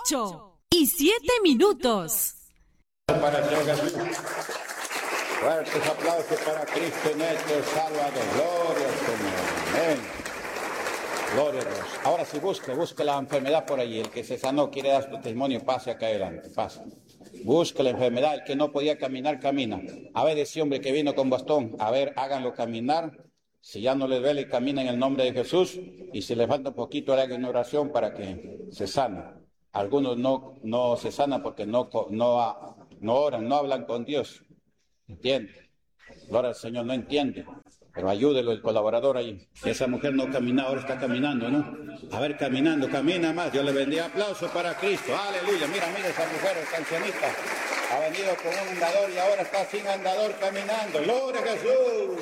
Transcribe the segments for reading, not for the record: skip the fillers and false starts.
8:07. Para el Señor Jesús. Fuertes aplausos para Cristo nuestro Salvador. Gloria al Señor. Amén. Gloria a Dios. Ahora sí, busque la enfermedad por allí. El que se sanó quiere dar su testimonio, pase acá adelante, pase. Busque la enfermedad. El que no podía caminar, camina. A ver, ese hombre que vino con bastón, a ver, háganlo caminar. Si ya no les duele, camina en el nombre de Jesús. Y si le falta un poquito, le hagan una oración para que se sane. Algunos no se sanan porque no oran, no hablan con Dios. ¿Entiende? Gloria al Señor, no entiende. Pero ayúdelo el colaborador ahí. Esa mujer no caminaba, ahora está caminando, ¿no? A ver, caminando, camina más. Dios le bendiga. Aplauso para Cristo. Aleluya. Mira esa mujer, esta ancianita. Ha venido con un andador y ahora está sin andador caminando. Gloria a Jesús.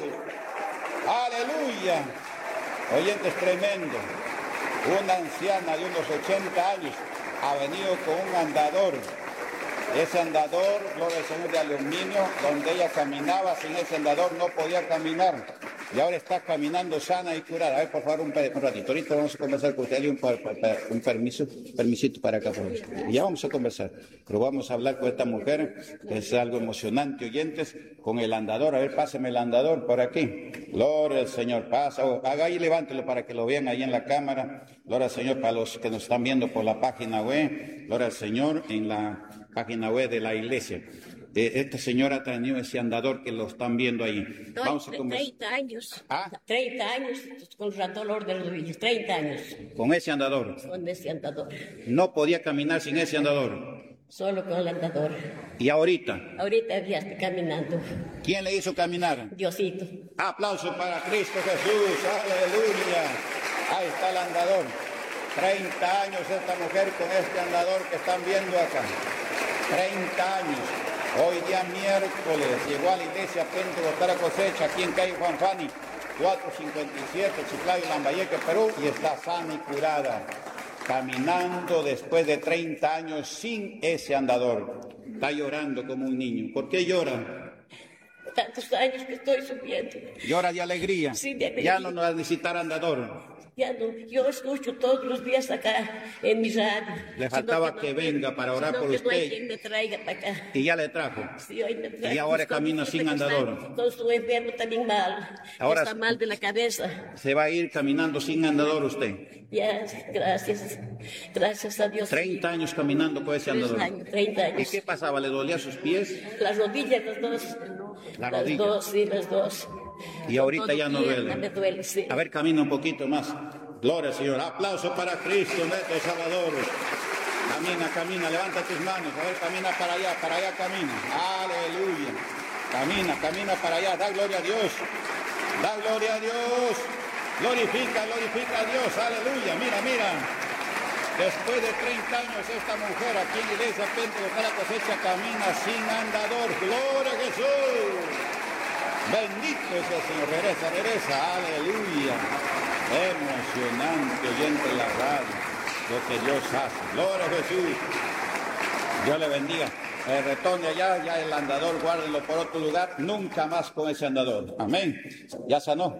Aleluya. Oyente, es tremendo. Una anciana de unos 80 años ha venido con un andador. Ese andador, gloria al Señor, de aluminio, donde ella caminaba, sin ese andador no podía caminar. Y ahora está caminando sana y curada. A ver, por favor, un ratito. Ahorita vamos a conversar con usted. Un permisito para acá, por favor. Ya vamos a conversar. Pero vamos a hablar con esta mujer, que es algo emocionante, oyentes, con el andador. A ver, páseme el andador por aquí. Gloria al Señor. Pasa, haga ahí, levántelo para que lo vean ahí en la cámara. Gloria al Señor, para los que nos están viendo por la página web. Gloria al Señor, en la página web de la iglesia. Esta señora ha tenido ese andador que lo están viendo ahí. Vamos a 30 años. ¿Ah? 30 años con dolor de rodillas. 30 años. ¿Con ese andador? Con ese andador. No podía caminar sin ese andador. Solo con el andador. ¿Y ahorita? Ahorita ya está caminando. ¿Quién le hizo caminar? Diosito. Aplauso para Cristo Jesús. Aleluya. Ahí está el andador. 30 años esta mujer con este andador que están viendo acá. 30 años. Hoy día miércoles llegó a la iglesia Pentecostal Cosecha aquí en calle Juan Fani, 457, Chiclayo, Lambayeque, Perú, y está sana y curada, caminando después de 30 años sin ese andador. Está llorando como un niño. ¿Por qué llora? Tantos años que estoy sufriendo. Llora de alegría. Sí, de alegría. Ya no nos va a necesitar andador. Ya no, yo escucho todos los días acá en mi radio. Le faltaba que venga para orar por No usted. hay quien me traiga para acá. Y ya le trajo. Sí, hoy me trae. Y ahora camina sin andador. Entonces estoy enfermo también mal. Ahora está mal de la cabeza. Se va a ir caminando sin andador usted. Ya, gracias. Gracias a Dios. 30 años caminando con ese andador. 30 años. ¿Y qué pasaba? ¿Le dolía sus pies? Las rodillas, las dos. Las Las rodillas. dos, sí, las dos. Y ahorita Todo ya no pierna duele. me duele, sí. A ver, camina un poquito más. Gloria al Señor. Aplauso para Cristo, nuestro Salvador. Camina, levanta tus manos. A ver, camina para allá camina. Aleluya. Camina para allá. Da gloria a Dios. Da gloria a Dios. Glorifica a Dios. Aleluya. Mira. Después de 30 años esta mujer aquí en la iglesia Pentecostal Cosecha camina sin andador. Gloria a Jesús. Bendito es el Señor. Regresa. Aleluya. Emocionante oyente la radio, lo que Dios hace. Gloria a Jesús. Dios le bendiga. Retorne allá, ya el andador, guárdenlo por otro lugar, nunca más con ese andador. Amén. Ya sanó.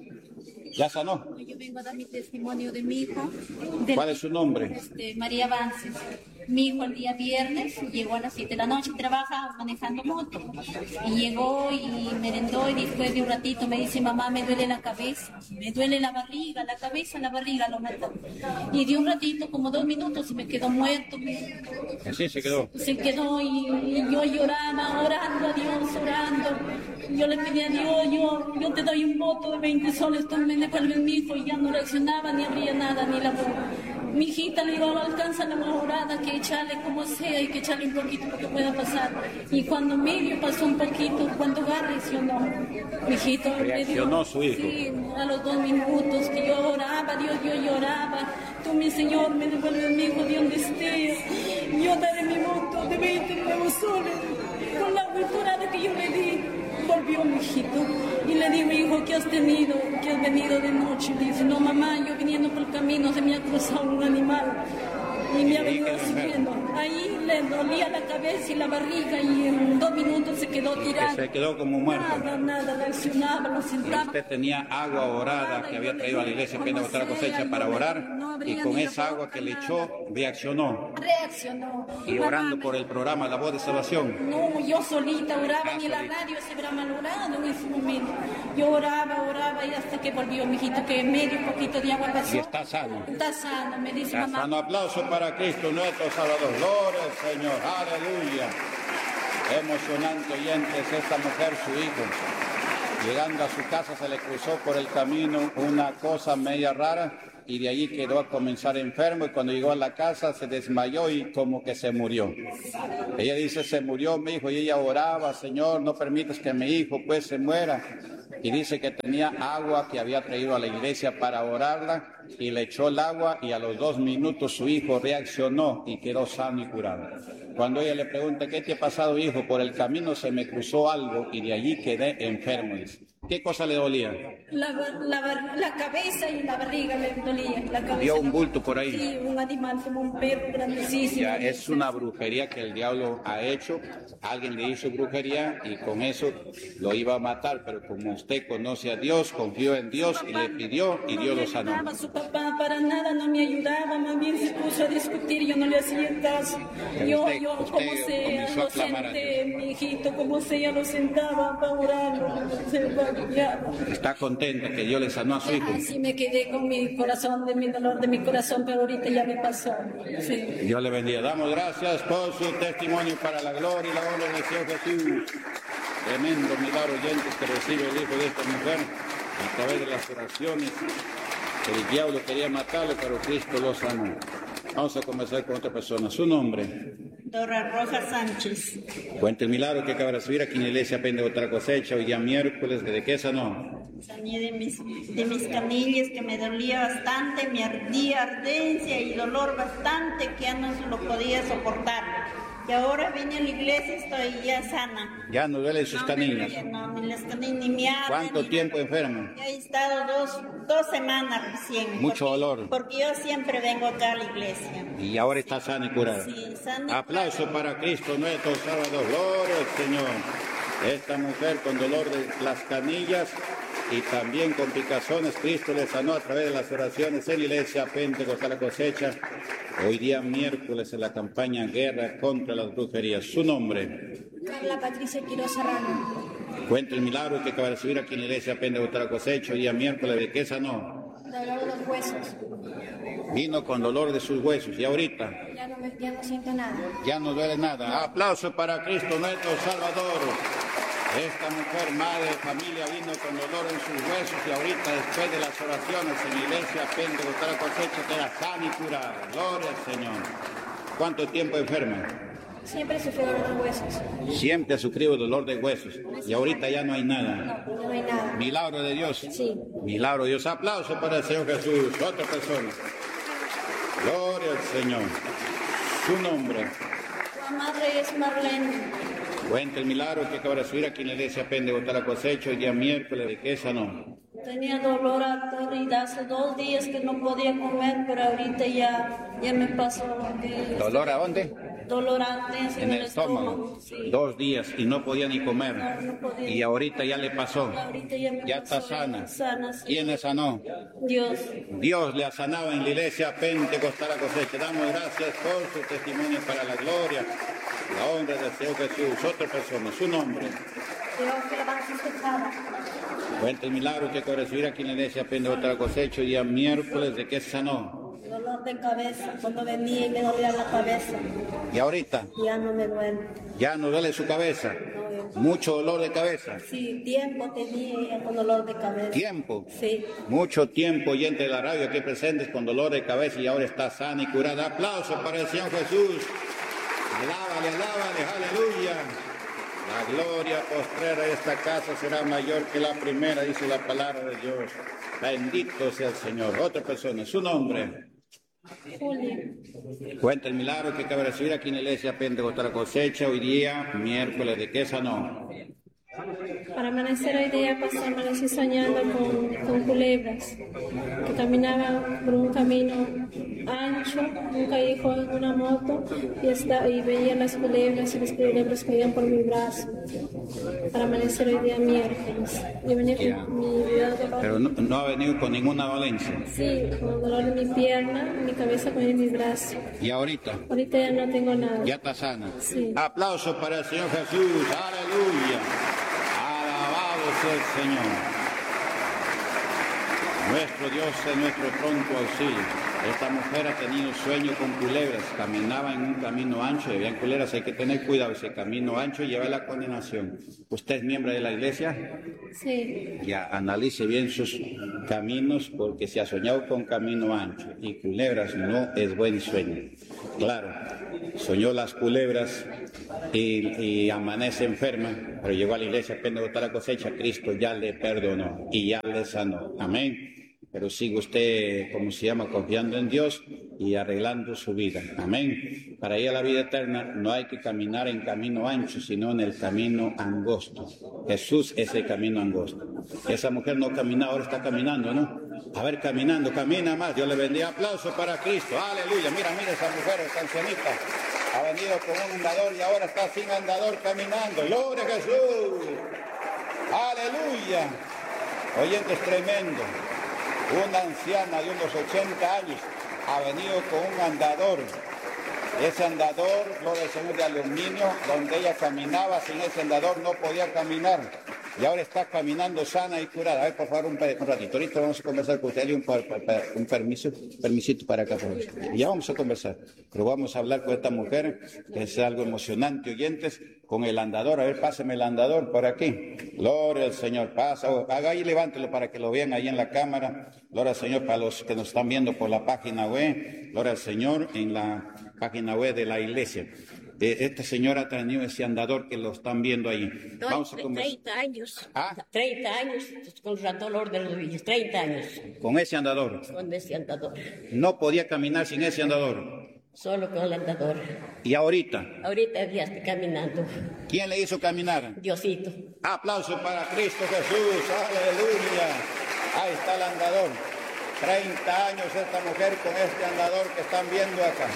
Yo vengo a dar mi testimonio de mi hijo. ¿Cuál es su nombre? María Vances. Mi hijo el día viernes llegó a las 7 de la noche, trabaja manejando moto. Y llegó y merendó y después de un ratito me dice, mamá, me duele la cabeza, me duele la barriga, la barriga lo mató. Y de un ratito, como 2 minutos, y me quedó muerto. Así se quedó. Se quedó y yo lloraba, orando a Dios, orando. Yo le pedí a Dios, yo te doy un voto de 20 soles, tú me devuelves mi hijo, y ya no reaccionaba, ni abría nada, ni la boca. Mi hijita le digo, alcanza la mejorada, que echarle como sea y que echarle un poquito para que pueda pasar. Y cuando medio pasó un poquito, cuando reaccionó, mi hijito reaccionó su hijo. Sí, a los 2 minutos que yo oraba, Dios, yo lloraba. Tú, mi Señor, me devuelves mi hijo de donde esté. Yo daré mi voto de 20 nuevos soles con la culturada que yo le di. Volvió mi hijito y le digo, hijo, ¿qué has tenido? ¿Qué has venido de noche? Dice, no, mamá, yo viniendo por el camino se me ha cruzado un animal y me ha venido siguiendo. Ahí le dolía la cabeza y la barriga y en 2 minutos se quedó tirado. Se quedó como muerto. Nada, reaccionaba, lo sentaba. Usted tenía agua orada que había traído a la iglesia Pentecostal Cosecha para orar, y con esa agua que le echó reaccionó. Y orando por el programa La Voz de Salvación. No, yo solita oraba, ni la radio se habrá malogrado en ese momento. Yo oraba y hasta que volvió mi hijito, que medio poquito de agua pasó. Y está sano. Está sano, me dice mamá. Un aplauso para Cristo nuestro Salvador. Gloria al Señor, aleluya. Emocionante, oyentes, esta mujer, su hijo, llegando a su casa se le cruzó por el camino una cosa media rara y de allí quedó a comenzar enfermo, y cuando llegó a la casa se desmayó y como que se murió. Ella dice, se murió mi hijo, y ella oraba, Señor, no permitas que mi hijo pues se muera. Y dice que tenía agua que había traído a la iglesia para orarla, y le echó el agua, y a los 2 minutos su hijo reaccionó y quedó sano y curado. Cuando ella le pregunta, ¿qué te ha pasado, hijo? Por el camino se me cruzó algo y de allí quedé enfermo, dice. ¿Qué cosa le dolía? La cabeza y la barriga me dolía. La cabeza. ¿Vio un bulto por ahí? Sí, un animal como un perro grandísimo. Ya, es una brujería que el diablo ha hecho. Alguien le hizo brujería y con eso lo iba a matar, pero como usted conoce a Dios, confió en Dios y le pidió y Dios lo sanó. Su papá para nada no me ayudaba, más bien se puso a discutir, yo no le hacía caso. Yo como sea, lo senté, mi hijito, como sea, lo sentaba para orarlo. ¿Está contenta que Dios le sanó a su hijo? Sí, me quedé con mi corazón, de mi dolor de mi corazón, pero ahorita ya me pasó. Sí. Dios le bendiga. Damos gracias por su testimonio para la gloria y la honra del Señor Jesús. Tremendo milagro, oyentes, que recibe el hijo de esta mujer a través de las oraciones. El diablo quería matarlo, pero Cristo lo sanó. Vamos a comenzar con otra persona. ¿Su nombre? Dora Roja Sánchez. Cuenta el milagro que acaba de recibir aquí en la iglesia Pentecostal Cosecha, hoy día miércoles. ¿De qué sanó? Sané de mis canillas, que me dolía bastante, me ardía, ardencia y dolor bastante, que ya no se lo podía soportar. Y ahora vine a la iglesia y estoy ya sana. ¿Ya no duelen sus canillas? No, ni las canillas, ni me arden. ¿Cuánto tiempo enfermo? Ya he estado dos semanas recién. Mucho dolor. Porque yo siempre vengo acá a la iglesia. Y ahora está sana y curada. Sí, sana y aplauso para Cristo nuestro Salvador. Gloria al Señor. Esta mujer con dolor de las canillas y también con picazones, Cristo le sanó a través de las oraciones en la iglesia Pentecostal Cosecha. Hoy día miércoles en la campaña Guerra contra las Brujerías. ¿Su nombre? Carla Patricia Quiroz Serrano. Cuenta el milagro que acaba de recibir aquí en la iglesia Pentecostal Cosecha. Hoy día miércoles, ¿de qué sanó? Dolor de los huesos. Vino con dolor de sus huesos. ¿Y ahorita? Ya no siento nada. Ya no duele nada. Aplauso para Cristo nuestro Salvador. Esta mujer, madre de familia, vino con dolor en sus huesos y ahorita, después de las oraciones en la iglesia Pentecostal Cosecha, queda sana y curada. Gloria al Señor. ¿Cuánto tiempo enferma? Siempre sufrió dolor de huesos. Siempre ha sufrido dolor de huesos y ahorita ya no hay nada. No, ya no hay nada. Milagro de Dios. Sí. Milagro de Dios. Aplauso para el Señor Jesús. Otra persona. Gloria al Señor. Su nombre. La madre es Marlene. Cuenta el milagro que acaba de subir aquí en la iglesia Pentecostal Cosecha hoy día miércoles. ¿De qué sanó? Tenía dolor y hace 2 días que no podía comer, pero ahorita ya me pasó. ¿Dolor a dónde? Dolor antes En el estómago. Sí. 2 días y no podía ni comer. No podía. Y ahorita ya le pasó. Ahorita ya me Ya pasó. está sana. Sana, sí. ¿Quién le sanó? Dios. Dios le ha sanado en la iglesia Pentecostal Cosecha. Damos gracias por su testimonio para la gloria, la honra del Señor Jesús. Otra persona, su nombre. Dios que la van a festejar. Cuenta el milagro que acaba de recibir aquí en la iglesia Pentecostal Cosecha hoy día miércoles. ¿De qué sanó? Dolor de cabeza, cuando venía y me dolía la cabeza. ¿Y ahorita? Ya no me duele. ¿Ya no duele su cabeza? No, ¿Mucho dolor de cabeza? sí, tiempo tenía con dolor de cabeza. ¿Tiempo? Sí. Mucho tiempo oyente de la radio aquí presentes con dolor de cabeza y ahora está sana y curada. Aplausos para el Señor Jesús. Alábale, aleluya. La gloria postrera de esta casa será mayor que la primera, dice la palabra de Dios. Bendito sea el Señor. Otra persona, su nombre. Julia. Cuenta el milagro que acaba de recibir aquí en la iglesia Pentecostal Cosecha hoy día, miércoles. ¿De qué sanó? Para amanecer hoy día amanecí soñando con culebras que caminaban por un camino ancho, un callejón en una moto y veía las culebras y las culebras caían por mi brazo. Para amanecer hoy día miércoles. Yo venía con mi dolor. Pero no ha venido con ninguna dolencia. Sí, con dolor en mi pierna, en mi cabeza, con en mi brazo. ¿Y ahorita? Ahorita ya no tengo nada. Ya está sana. Sí. Aplauso para el Señor Jesús. Aleluya. Alabado sea el Señor. Nuestro Dios es nuestro pronto auxilio. Esta mujer ha tenido sueño con culebras, caminaba en un camino ancho, y habían culebras, hay que tener cuidado, ese camino ancho lleva a la condenación. ¿Usted es miembro de la iglesia? Sí. Ya analice bien sus caminos, porque si ha soñado con camino ancho y culebras, no es buen sueño. Claro, soñó las culebras y amanece enferma, pero llegó a la iglesia, apenas botó la cosecha, Cristo ya le perdonó y ya le sanó. Amén. Pero sigue usted, como se llama, confiando en Dios y arreglando su vida. Amén. Para ir a la vida eterna no hay que caminar en camino ancho, sino en el camino angosto. Jesús es el camino angosto. Esa mujer no caminaba, ahora está caminando, ¿no? A ver, caminando, camina más. Dios le bendiga. Aplauso para Cristo. Aleluya. Mira, mira esa mujer, esa ancianita. Ha venido con un andador y ahora está sin andador caminando. ¡Gloria a Jesús! ¡Aleluya! Oyentes, tremendo. Una anciana de unos 80 años ha venido con un andador. Ese andador, gloria al Señor, de aluminio, donde ella caminaba, sin ese andador no podía caminar. Y ahora está caminando sana y curada. A ver, por favor, un ratito. Ahorita vamos a conversar con usted. Un permisito para acá, por favor. Y ya vamos a conversar. Pero vamos a hablar con esta mujer, que es algo emocionante, oyentes, con el andador. A ver, páseme el andador por aquí. Gloria al Señor. Pasa, haga ahí, levántelo para que lo vean ahí en la cámara. Gloria al Señor para los que nos están viendo por la página web. Gloria al Señor en la página web de la iglesia. Esta señora ha tenido ese andador que lo están viendo ahí. Vamos a 30 años. ¿Ah? 30 años con el dolor de rodillas. 30 años. Con ese andador. Con ese andador. No podía caminar sin ese andador. Solo con el andador. ¿Y ahorita? Ahorita ya estoy caminando. ¿Quién le hizo caminar? Diosito. Aplauso para Cristo Jesús. Aleluya. Ahí está el andador. 30 años esta mujer con este andador que están viendo acá.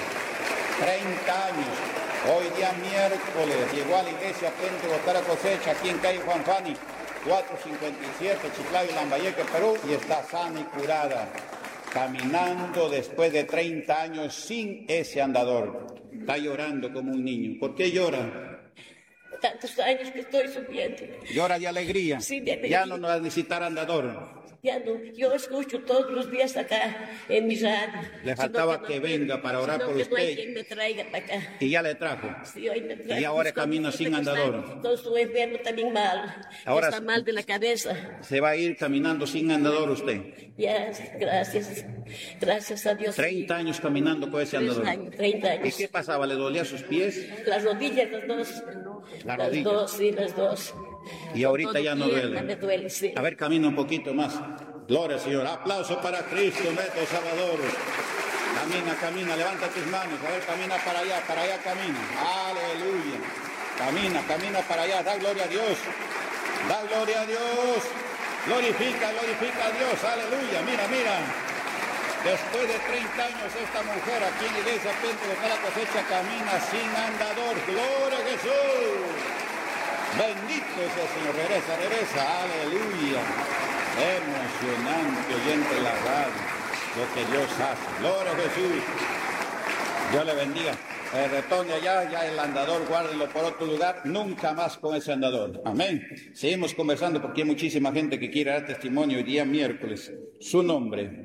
30 años. Hoy día miércoles llegó a la iglesia Pentecostal Cosecha aquí en calle Juan Fani, 457, Chiclayo, Lambayeque, Perú, y está sana y curada, caminando después de 30 años sin ese andador. Está llorando como un niño. ¿Por qué llora? Tantos años que estoy sufriendo. Llora de alegría. Sí, de alegría. Ya no va a necesitar andador. Ya no, yo escucho todos los días acá en mi radio. Le faltaba que venga para orar por usted. No hay quien me traiga para acá. Y ya le trajo. Sí, hoy me trajo. Y ahora camina sin andador. Todo su enfermo también mal. Ahora está mal de la cabeza. Se va a ir caminando sin andador usted. Ya, gracias. Gracias a Dios. 30 años caminando con ese andador. 30 años. ¿Y qué pasaba? ¿Le dolía sus pies? Las rodillas, las dos. Las dos, sí, las dos. Y ahorita ya no duele. Me duele, sí. A ver, camina un poquito más. Gloria al Señor. Aplauso para Cristo, nuestro Salvador. Camina, camina, levanta tus manos. A ver, camina para allá camina. Aleluya. Camina para allá. Da gloria a Dios. Da gloria a Dios. Glorifica a Dios. Aleluya. Mira. Después de 30 años esta mujer aquí en la iglesia Pentecostal Cosecha camina sin andador. Gloria a Jesús. Bendito sea el Señor. Regresa. Aleluya. Emocionante, oyente de la radio, lo que Dios hace. Gloria a Jesús. Dios le bendiga. Retorne allá, ya el andador, guárdelo por otro lugar, nunca más con ese andador. Amén. Seguimos conversando porque hay muchísima gente que quiere dar testimonio hoy día miércoles. Su nombre.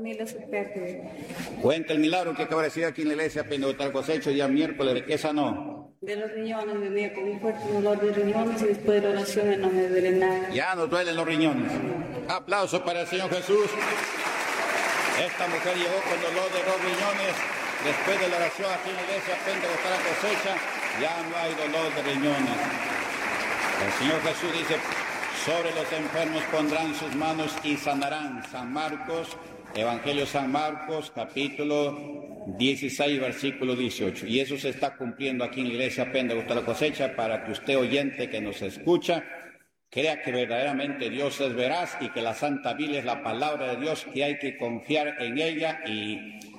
Cuenta el milagro que acaba de decir aquí en la iglesia Pentecostal Cosecha, día miércoles. ¿De qué sanó? De los riñones, venía con un fuerte dolor de riñones y después de la oración no me duele nada. Ya no duelen los riñones. Aplausos para el Señor Jesús. Esta mujer llegó con dolor de los riñones. Después de la oración aquí en la iglesia Pentecostal Cosecha, ya no hay dolor de riñones. El Señor Jesús dice, sobre los enfermos pondrán sus manos y sanarán. San Marcos, Evangelio San Marcos, capítulo 16, versículo 18. Y eso se está cumpliendo aquí en la iglesia Pentecostal Cosecha para que usted, oyente que nos escucha, crea que verdaderamente Dios es veraz y que la Santa Biblia es la palabra de Dios, que hay que confiar en ella y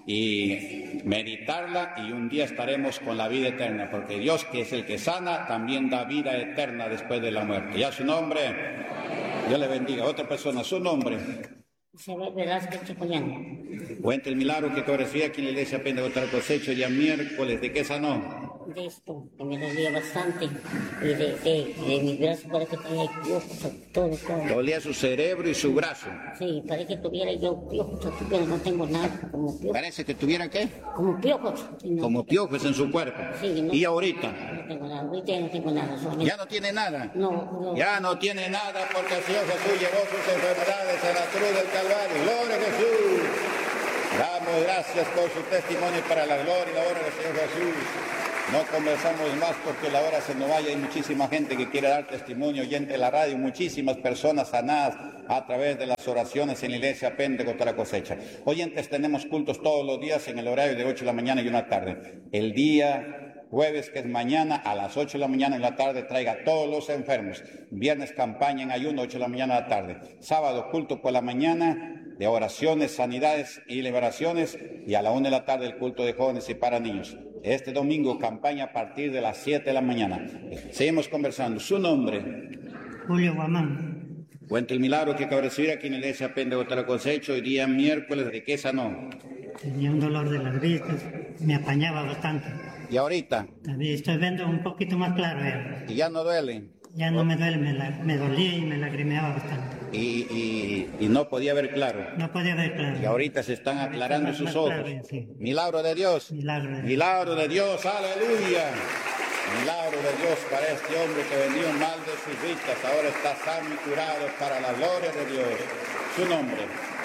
y meditarla, y un día estaremos con la vida eterna, porque Dios, que es el que sana, también da vida eterna después de la muerte. Ya su nombre, Dios le bendiga. Otra persona, su nombre. Isabel Velázquez Chicoñán. Cuenta el milagro que recibí aquí en la iglesia Pentecostal Cosecho, día miércoles. ¿De qué sanó? De esto, que me dolía bastante, y de mi brazo parece que tenía piojos, todo. Dolía su cerebro y su brazo. Sí, parece que tuviera yo piojos, pero no tengo nada, como piojos. ¿Parece que tuviera qué? Como piojos. No. Como piojos en su cuerpo. Sí, no. ¿Y ahorita? No tengo nada, ahorita ya no tengo nada. Solamente... ¿Ya no tiene nada? No. Ya no tiene nada, porque el Señor Jesús llevó sus enfermedades a la cruz del Calvario. ¡Gloria a Jesús! Damos gracias por su testimonio para la gloria y la honra del Señor Jesús. No conversamos más porque la hora se nos vaya. Hay muchísima gente que quiere dar testimonio, oyente de la radio, muchísimas personas sanadas a través de las oraciones en la iglesia Pentecostal Cosecha. Oyentes, tenemos cultos todos los días en el horario de 8 de la mañana y 1 de la tarde. El día jueves, que es mañana, a las 8 de la mañana en la tarde, traiga a todos los enfermos. Viernes, campaña en ayuno, 8 de la mañana a la tarde. Sábado, culto por la mañana, de oraciones, sanidades y liberaciones, y a la 1 de la tarde el culto de jóvenes y para niños. Este domingo, campaña a partir de las 7 de la mañana. Seguimos conversando. ¿Su nombre? Julio Guamán. Cuenta el milagro que acaba de recibir aquí en la iglesia Pentecostal Cosecho, hoy día miércoles. ¿De qué sanó? Tenía un dolor de las vistas, me apañaba bastante. ¿Y ahorita? También estoy viendo un poquito más claro ya. ¿Y ya no duele? Ya no me duele, me dolía y me lagrimeaba bastante. Y no podía ver claro. No podía ver claro. Y ahorita se están aclarando sus ojos. Claro, sí. Milagro de Dios. Milagro de Dios, aleluya. Milagro de Dios para este hombre que venía un mal de sus vistas. Ahora está sano y curado para la gloria de Dios. Su nombre.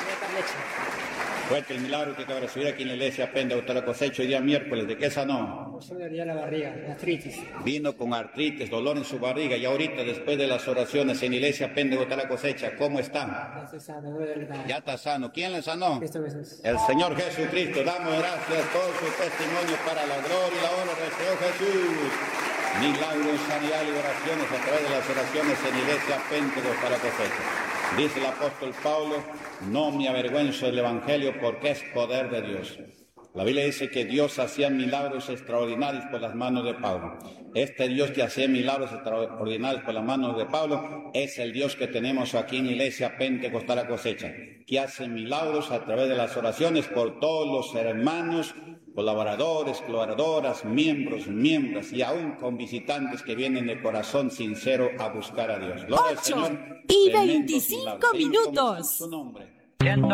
Cuenta el milagro que acaba de recibir aquí en la iglesia Pentecostal Cosecho, el día miércoles. ¿De qué sanó? Me dolía la barriga, artritis. Vino con artritis, dolor en su barriga, y ahorita, después de las oraciones en la iglesia Pentecostal Cosecha, ¿cómo está? Ya está sano, ya está sano. ¿Quién le sanó? Cristo Jesús. El Señor Jesucristo. Damos gracias por su testimonio para la gloria y la honra del Señor Jesús. Milagros, sanidad y oraciones a través de las oraciones en la iglesia Pentecostal Cosecha. Dice el apóstol Pablo, no me avergüenzo del Evangelio porque es poder de Dios. La Biblia dice que Dios hacía milagros extraordinarios por las manos de Pablo. Este Dios que hacía milagros extraordinarios por las manos de Pablo es el Dios que tenemos aquí en la iglesia Pentecostal Cosecha, que hace milagros a través de las oraciones por todos los hermanos, colaboradores, colaboradoras, miembros y aún con visitantes que vienen de corazón sincero a buscar a Dios. 8:25 minutos. Su nombre.